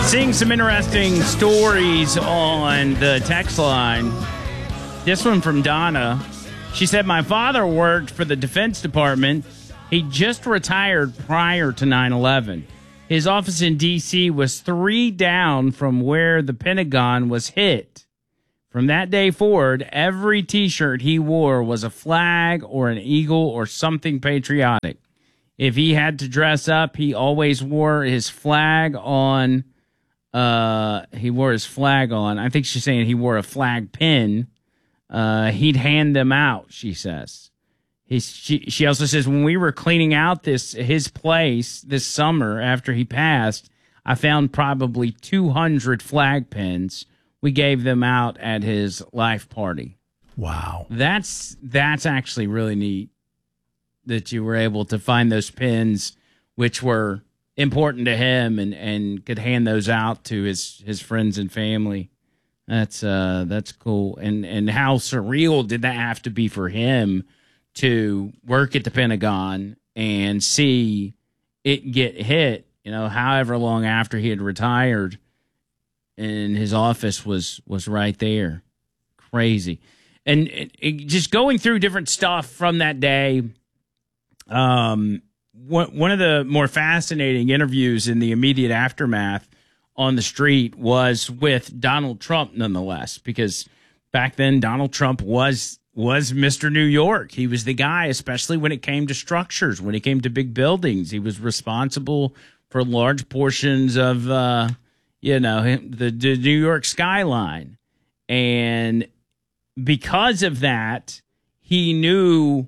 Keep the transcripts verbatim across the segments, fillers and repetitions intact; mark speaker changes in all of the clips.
Speaker 1: Seeing some interesting stories on the text line. This one from Donna. She said, my father worked for the Defense Department. He just retired prior to nine eleven. His office in D C was three down from where the Pentagon was hit. From that day forward, every T-shirt he wore was a flag or an eagle or something patriotic. If he had to dress up, he always wore his flag on. Uh, he wore his flag on. I think she's saying he wore a flag pin. Uh, he'd hand them out, she says. He, she, she also says, when we were cleaning out this his place this summer after he passed, I found probably two hundred flag pins. We gave them out at his life party.
Speaker 2: Wow.
Speaker 1: That's that's actually really neat that you were able to find those pins, which were important to him, and, and could hand those out to his, his friends and family. That's uh that's cool. And and how surreal did that have to be for him to work at the Pentagon and see it get hit, you know, however long after he had retired, and his office was was right there. Crazy. And it, it, just going through different stuff from that day, um one of the more fascinating interviews in the immediate aftermath on the street was with Donald Trump, nonetheless, because back then Donald Trump was was Mister New York. He was the guy, especially when it came to structures, when it came to big buildings. He was responsible for large portions of, uh, you know, the, the New York skyline. And because of that, he knew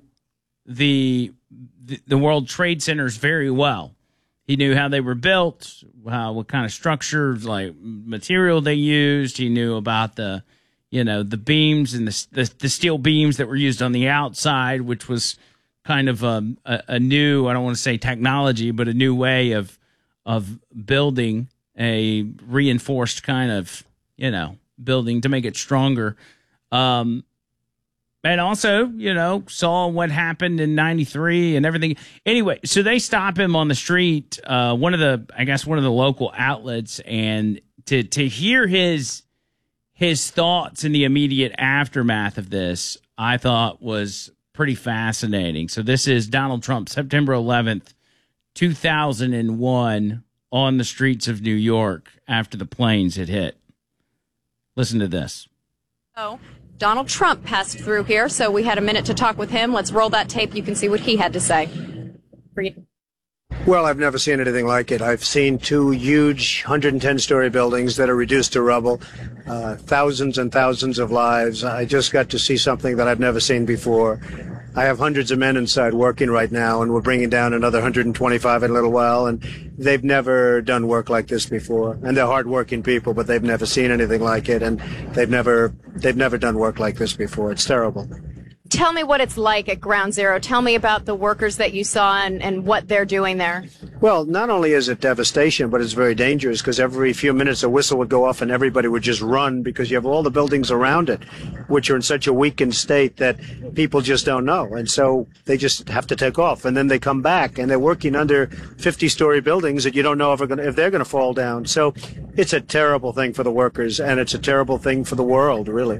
Speaker 1: the the World Trade Centers very well. He knew how they were built, how, what kind of structures, like material they used. He knew about the, you know, the beams and the the, the steel beams that were used on the outside, which was kind of a, a, a new, I don't want to say technology, but a new way of of building a reinforced kind of, you know, building to make it stronger. Um, And also, you know, saw what happened in ninety-three and everything. Anyway, so they stop him on the street, uh, one of the, I guess, one of the local outlets, and to to hear his his thoughts in the immediate aftermath of this, I thought was pretty fascinating. So this is Donald Trump, September eleventh, two thousand one, on the streets of New York after the planes had hit. Listen to this.
Speaker 3: Oh. Donald Trump passed through here, so we had a minute to talk with him. Let's roll that tape. You can see what he had to say. For you.
Speaker 4: Well, I've never seen anything like it. I've seen two huge one hundred ten story buildings that are reduced to rubble, uh, thousands and thousands of lives. I just got to see something that I've never seen before. I have hundreds of men inside working right now, and we're bringing down another one hundred twenty-five in a little while, and they've never done work like this before. And they're hardworking people, but they've never seen anything like it, and they've never they've never done work like this before. It's terrible.
Speaker 3: Tell me what it's like at Ground Zero. Tell me about the workers that you saw and, and what they're doing there.
Speaker 4: Well, not only is it devastation, but it's very dangerous because every few minutes a whistle would go off and everybody would just run because you have all the buildings around it, which are in such a weakened state that people just don't know. And so they just have to take off. And then they come back and they're working under fifty-story buildings that you don't know if, gonna, if they're going to fall down. So it's a terrible thing for the workers, and it's a terrible thing for the world, really.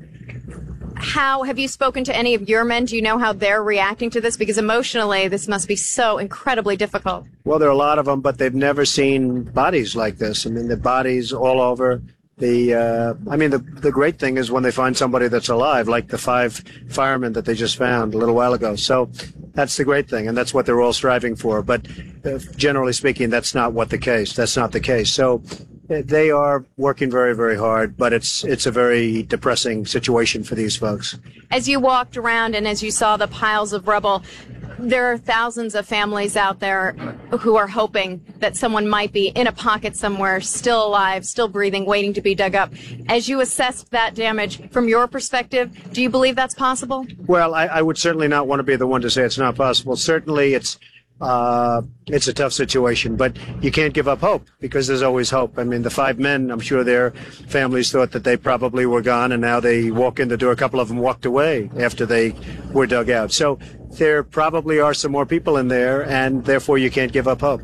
Speaker 3: How have you spoken to any of your men? Do you know how they're reacting to this? Because emotionally, this must be so incredibly difficult.
Speaker 4: Well, there are a lot of them, but they've never seen bodies like this. I mean, the bodies all over. The, uh, I mean, the the great thing is when they find somebody that's alive, like the five firemen that they just found a little while ago. So that's the great thing, and that's what they're all striving for. But uh, generally speaking, that's not what the case. That's not the case. So they are working very, very hard, but it's it's a very depressing situation for these folks.
Speaker 3: As you walked around and as you saw the piles of rubble, there are thousands of families out there who are hoping that someone might be in a pocket somewhere, still alive, still breathing, waiting to be dug up. As you assessed that damage from your perspective, do you believe that's possible?
Speaker 4: Well, I, I would certainly not want to be the one to say it's not possible. Certainly it's Uh, it's a tough situation, but you can't give up hope because there's always hope. I mean, the five men, I'm sure their families thought that they probably were gone, and now they walk in the door. A couple of them walked away after they were dug out. So there probably are some more people in there, and therefore you can't give up hope.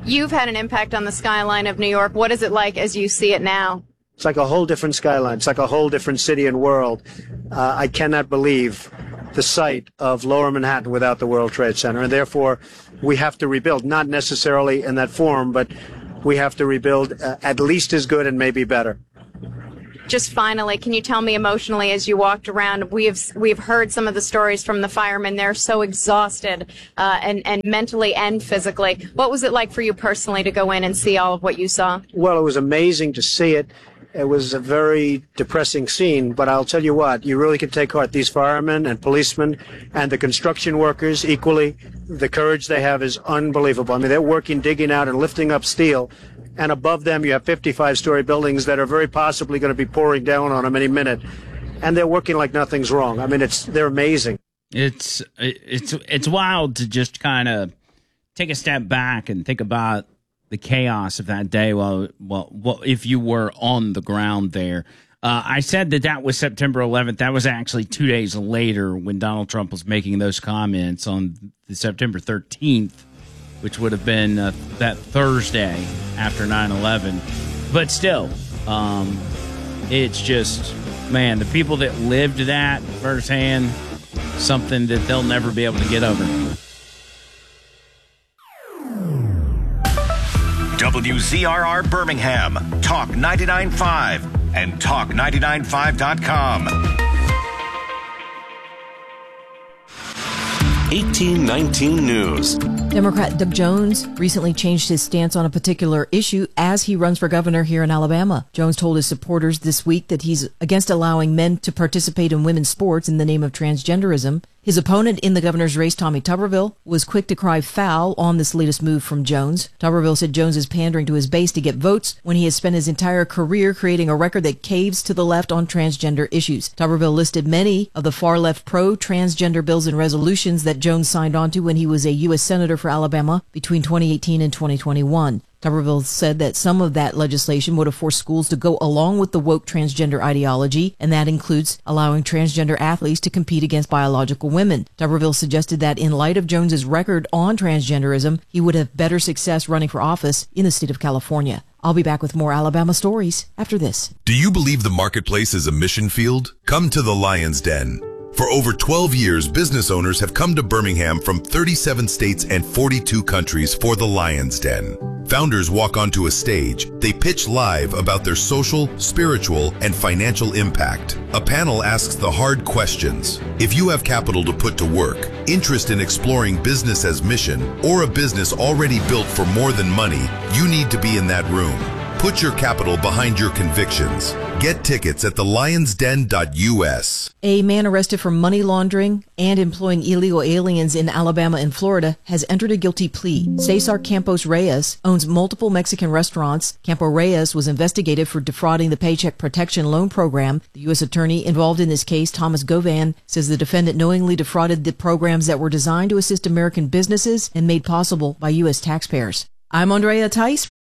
Speaker 3: You've had an impact on the skyline of New York. What is it like as you see it now?
Speaker 4: It's like a whole different skyline. It's like a whole different city and world. Uh, I cannot believe the sight of Lower Manhattan without the World Trade Center, and therefore we have to rebuild, not necessarily in that form, but we have to rebuild uh, at least as good and maybe better.
Speaker 3: Just finally, can you tell me emotionally as you walked around, we have we've heard some of the stories from the firemen. They're so exhausted uh, and, and mentally and physically. What was it like for you personally to go in and see all of what you saw?
Speaker 4: Well, it was amazing to see it. It was a very depressing scene, but I'll tell you what, you really can take heart. These firemen and policemen and the construction workers equally, the courage they have is unbelievable. I mean, they're working, digging out and lifting up steel. And above them, you have fifty-five story buildings that are very possibly going to be pouring down on them any minute. And they're working like nothing's wrong. I mean, it's they're amazing.
Speaker 1: It's it's it's wild to just kind of take a step back and think about the chaos of that day. Well, well, well if you were on the ground there. Uh, I said that that was September eleventh. That was actually two days later when Donald Trump was making those comments on the September thirteenth, which would have been uh, that Thursday after nine eleven. But still, um, it's just, man, the people that lived that firsthand, something that they'll never be able to get over.
Speaker 2: W Z R R Birmingham, Talk ninety-nine point five and talk ninety-nine five dot com.
Speaker 5: eighteen nineteen News.
Speaker 6: Democrat Doug Jones recently changed his stance on a particular issue as he runs for governor here in Alabama. Jones told his supporters this week that he's against allowing men to participate in women's sports in the name of transgenderism. His opponent in the governor's race, Tommy Tuberville, was quick to cry foul on this latest move from Jones. Tuberville said Jones is pandering to his base to get votes when he has spent his entire career creating a record that caves to the left on transgender issues. Tuberville listed many of the far-left pro-transgender bills and resolutions that Jones signed onto when he was a U S Senator for Alabama between twenty eighteen and twenty twenty-one. Tuberville said that some of that legislation would have forced schools to go along with the woke transgender ideology, and that includes allowing transgender athletes to compete against biological women. Tuberville suggested that in light of Jones's record on transgenderism, he would have better success running for office in the state of California. I'll be back with more Alabama stories after this.
Speaker 7: Do you believe the marketplace is a mission field? Come to the Lion's Den. For over twelve years, business owners have come to Birmingham from thirty-seven states and forty-two countries for the Lion's Den. Founders walk onto a stage. They pitch live about their social, spiritual, and financial impact. A panel asks the hard questions. If you have capital to put to work, interest in exploring business as mission, or a business already built for more than money, you need to be in that room. Put your capital behind your convictions. Get tickets at the lions den dot U S.
Speaker 6: A man arrested for money laundering and employing illegal aliens in Alabama and Florida has entered a guilty plea. Cesar Campos Reyes owns multiple Mexican restaurants. Campo Reyes was investigated for defrauding the Paycheck Protection Loan Program. The U S attorney involved in this case, Thomas Govan, says the defendant knowingly defrauded the programs that were designed to assist American businesses and made possible by U S taxpayers. I'm Andrea Tice.